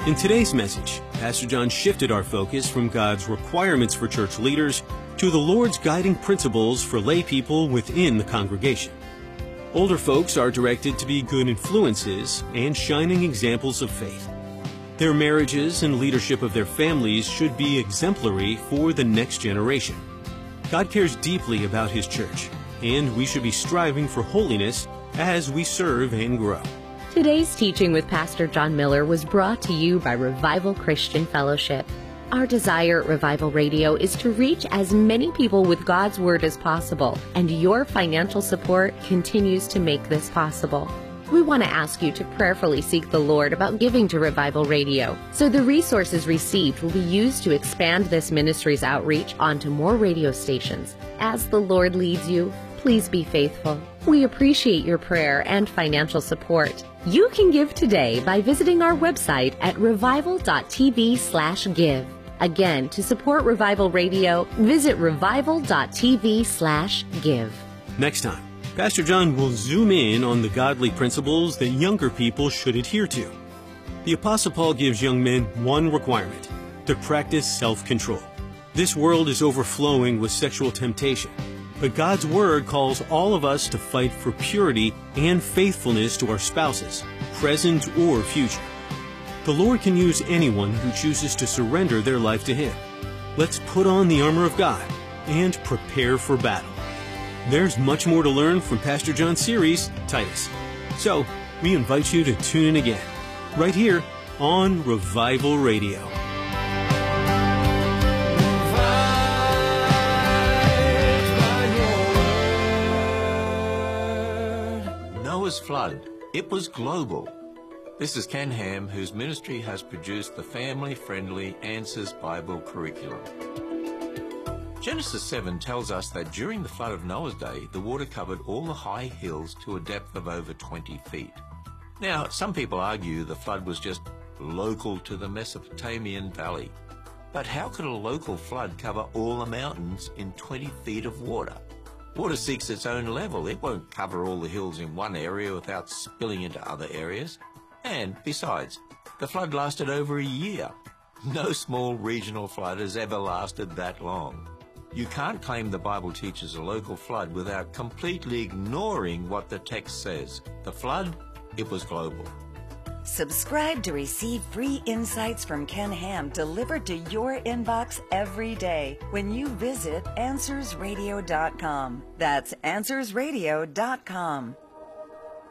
In today's message, Pastor John shifted our focus from God's requirements for church leaders to the Lord's guiding principles for lay people within the congregation. Older folks are directed to be good influences and shining examples of faith. Their marriages and leadership of their families should be exemplary for the next generation. God cares deeply about His church, and we should be striving for holiness as we serve and grow. Today's teaching with Pastor John Miller was brought to you by Revival Christian Fellowship. Our desire at Revival Radio is to reach as many people with God's Word as possible, and your financial support continues to make this possible. We want to ask you to prayerfully seek the Lord about giving to Revival Radio, so the resources received will be used to expand this ministry's outreach onto more radio stations. As the Lord leads you, please be faithful. We appreciate your prayer and financial support. You can give today by visiting our website at revival.tv/give. Again, to support Revival Radio, visit revival.tv/give. Next time, Pastor John will zoom in on the godly principles that younger people should adhere to. The Apostle Paul gives young men one requirement: to practice self-control. This world is overflowing with sexual temptation, but God's Word calls all of us to fight for purity and faithfulness to our spouses, present or future. The Lord can use anyone who chooses to surrender their life to Him. Let's put on the armor of God and prepare for battle. There's much more to learn from Pastor John's series, Titus. So, we invite you to tune in again, right here on Revival Radio. Noah's flood. It was global. This is Ken Ham, whose ministry has produced the family-friendly Answers Bible curriculum. Genesis 7 tells us that during the flood of Noah's day, the water covered all the high hills to a depth of over 20 feet. Now, some people argue the flood was just local to the Mesopotamian valley. But how could a local flood cover all the mountains in 20 feet of water? Water seeks its own level. It won't cover all the hills in one area without spilling into other areas. And besides, the flood lasted over a year. No small regional flood has ever lasted that long. You can't claim the Bible teaches a local flood without completely ignoring what the text says. The flood, it was global. Subscribe to receive free insights from Ken Ham delivered to your inbox every day when you visit AnswersRadio.com. That's AnswersRadio.com.